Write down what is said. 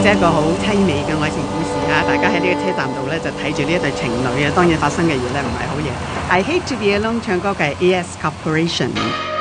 寫一個好凄美嘅愛情故事啊！大家喺呢個車站度咧就睇住呢一對情侶啊，當然發生嘅嘢咧唔係好嘢。I Hate to Be Alone 唱歌嘅 AS Corporation。